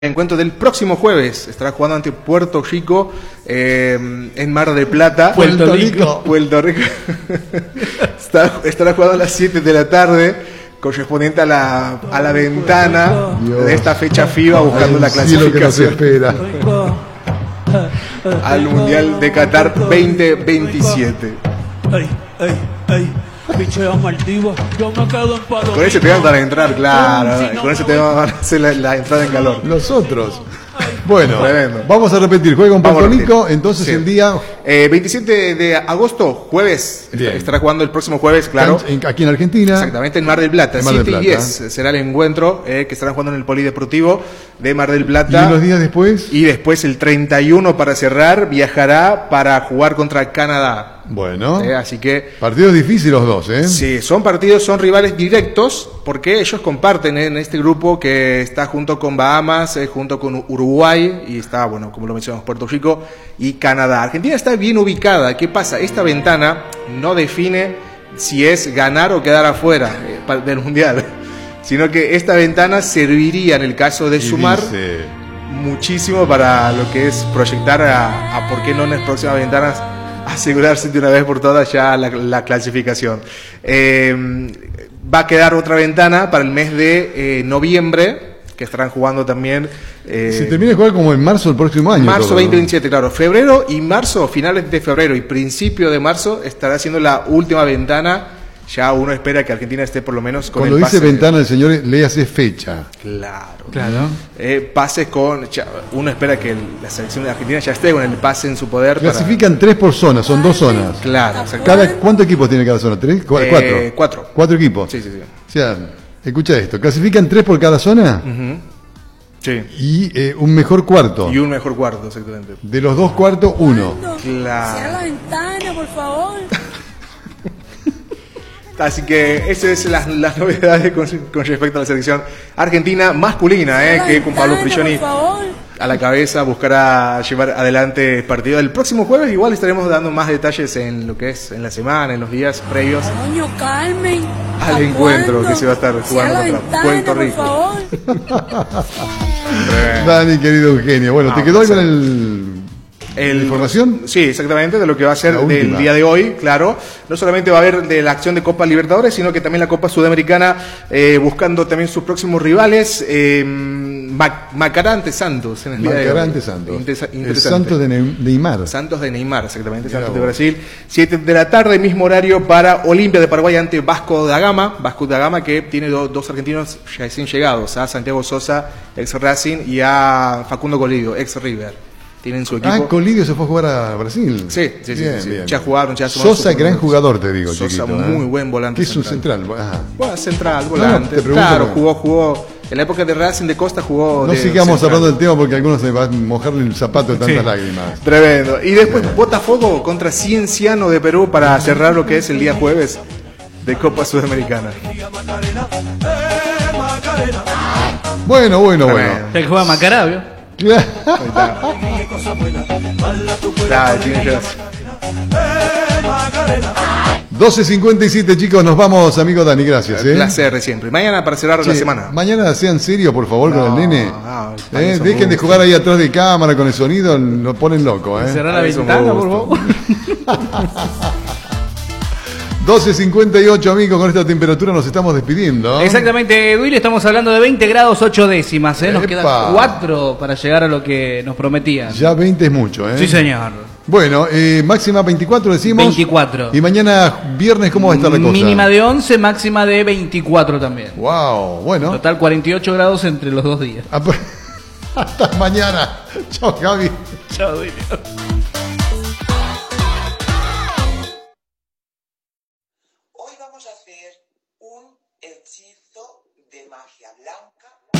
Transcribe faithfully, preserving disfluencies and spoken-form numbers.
Encuentro del próximo jueves. Estará jugando ante Puerto Rico eh, en Mar del Plata. Puerto Rico. Puerto Rico. Está, estará jugando a las siete de la tarde, correspondiente a la, a la ventana Dios. de esta fecha FIBA, buscando la clasificación que nos espera. al Mundial de Qatar veinte veintisiete. Ay, ay, ay. Con ese tema van a entrar, claro. Con ese tema van a hacer la, la entrada en calor. Los otros. Bueno, Tremendo. Vamos a repetir. Juega con Puerto Rico, entonces sí. el día... Eh, veintisiete de agosto, jueves. Bien. Estará jugando el próximo jueves, claro. En, aquí en Argentina. Exactamente, en Mar del Plata. En Mar del siete Plata. y diez será el encuentro eh, que estarán jugando en el Polideportivo de Mar del Plata. ¿Y unos días después? Y después el treinta y uno para cerrar, viajará para jugar contra Canadá. Bueno, eh, así que... partidos difíciles los dos, ¿eh? Sí, son partidos, son rivales directos, porque ellos comparten eh, en este grupo que está junto con Bahamas, eh, junto con Uruguay, y está, bueno, como lo mencionamos, Puerto Rico y Canadá. Argentina está bien ubicada. ¿Qué pasa? Esta ventana no define si es ganar o quedar afuera eh, del Mundial, sino que esta ventana serviría, en el caso de y sumar, dice... muchísimo para lo que es proyectar a, a por qué no en las próximas ventanas asegurarse de una vez por todas ya la, la clasificación. Eh, va a quedar otra ventana para el mes de eh, noviembre, que estarán jugando también. Eh, Se termina de jugar como en marzo del próximo año. Marzo todo, veinte veintisiete, ¿no? Claro. Febrero y marzo, finales de febrero y principio de marzo, estará siendo la última ventana. Ya uno espera que Argentina esté por lo menos con Cuando el dice pase. ventana, el señor le hace fecha. Claro. Claro. Eh, pase con... Ya, uno espera que el, la selección de Argentina ya esté con el pase en su poder. Clasifican para... tres por zona, son dos zonas. Claro. Cada, ¿Cuántos equipos tiene cada zona? ¿Tres? ¿Cuatro? Eh, cuatro. ¿Cuatro equipos? Sí, sí, sí. O sea, escucha esto. Clasifican tres por cada zona. Uh-huh. Sí. Y eh, un mejor cuarto. Y un mejor cuarto, exactamente. De los dos cuartos, uno. Claro. Cierra la ventana, por favor. Así que esas son las, las novedades con, con respecto a la selección argentina masculina, eh, que con Pablo Prigioni a la cabeza buscará llevar adelante el partido. El próximo jueves igual estaremos dando más detalles en lo que es en la semana, en los días previos Coño, Carmen, al encuentro que se va a estar jugando contra ventana, Puerto Rico. Dani, querido Eugenio. Bueno, No, ¿te quedó algo en ser. el... El, ¿La información? Sí, exactamente, de lo que va a ser La del última. día de hoy, claro. No solamente va a haber de la acción de Copa Libertadores, sino que también la Copa Sudamericana, eh, buscando también sus próximos rivales. Eh, Mac Macará ante Santos en el día de hoy. Macará ante Santos. Interesa El interesante. Santos de Ne- Neymar. Santos de Neymar, exactamente, Mira Santos de vos. Brasil. siete de la tarde, mismo horario para Olimpia de Paraguay ante Vasco da Gama. Vasco da Gama que tiene do, dos argentinos recién llegados, a Santiago Sosa, ex Racing, y a Facundo Colidio, ex River. Tienen su equipo. Ah, Colidio se fue a jugar a Brasil. Sí, sí, sí. Bien, sí. bien. Ya jugaron, ya sumaron Sosa, sus gran minutos. jugador, te digo, Sosa, chiquito. muy ¿eh? buen volante. ¿Qué es un central? Ajá. Bueno, central, no, volante. te pregunto claro, porque- jugó, jugó. En la época de Racing de Costa jugó. No de sigamos central. hablando del tema porque a algunos se va a mojarle el zapato de tantas Sí. lágrimas. Tremendo. Y después Botafogo contra Cienciano de Perú para cerrar lo que es el día jueves de Copa Sudamericana. Bueno, bueno, bueno. Tremendo. El que juega Macará, ¿vio? Claro. Ahí está. Claro, tiene ya- doce cincuenta y siete, chicos, nos vamos, amigo Dani, gracias. ¿eh? Placer siempre. Mañana para cerrar la Che, semana. Mañana sean serios, por favor, No, con el nene. no, ¿Eh? para eso Dejen de gusto. jugar ahí atrás de cámara con el sonido, lo ponen loco. ¿eh? Cerrar la Eso me ventana, por gusta. favor. doce cincuenta y ocho, amigos, con esta temperatura nos estamos despidiendo. Exactamente, Willy, estamos hablando de veinte grados ocho décimas, ¿eh? Nos Epa. quedan cuatro para llegar a lo que nos prometían. Ya veinte es mucho, ¿eh? Sí, señor. Bueno, eh, máxima veinticuatro decimos. veinticuatro. Y mañana viernes, ¿cómo va a estar la cosa? Mínima de once, máxima de veinticuatro también. Wow, bueno. Total cuarenta y ocho grados entre los dos días. Hasta mañana. Chao, Javi. Chao, Willy. Hoy vamos a hacer un hechizo de magia blanca